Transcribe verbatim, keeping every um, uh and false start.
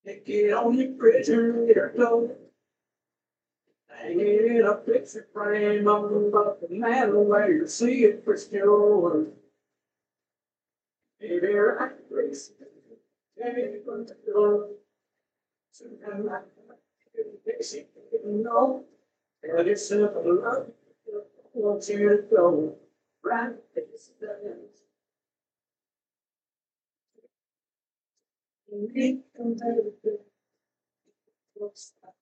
Take it on your refrigerator door. Hang it in a picture frame above the mantel where you see it for sure. Maybe I race take it from the door. Sometimes I fix it, you know. But it's simple love. I want you to go right this dance. We can do it.